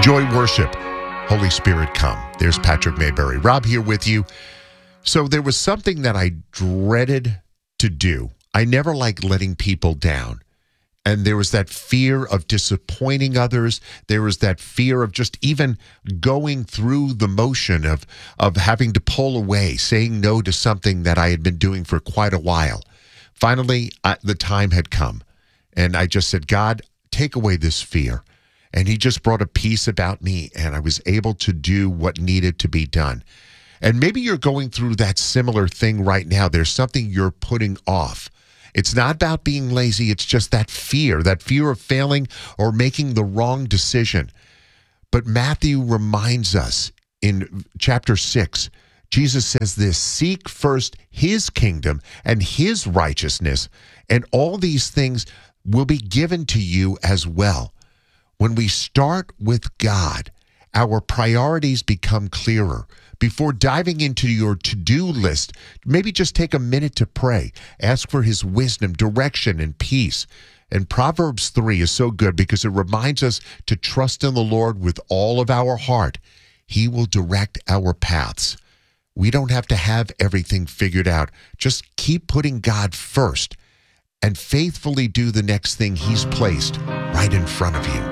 Enjoy worship. Holy Spirit, come. There's Patrick Mayberry. Rob here with you. So there was something that I dreaded to do. I never liked letting people down. And there was that fear of disappointing others. There was that fear of just even going through the motion of having to pull away, saying no to something that I had been doing for quite a while. Finally, the time had come. And I just said, God, take away this fear. And he just brought a peace about me, and I was able to do what needed to be done. And maybe you're going through that similar thing right now. There's something you're putting off. It's not about being lazy. It's just that fear of failing or making the wrong decision. But Matthew reminds us in chapter 6, Jesus says this, seek first his kingdom and his righteousness, and all these things will be given to you as well. When we start with God, our priorities become clearer. Before diving into your to-do list, maybe just take a minute to pray. Ask for his wisdom, direction, and peace. And Proverbs 3 is so good because it reminds us to trust in the Lord with all of our heart. He will direct our paths. We don't have to have everything figured out. Just keep putting God first and faithfully do the next thing he's placed right in front of you.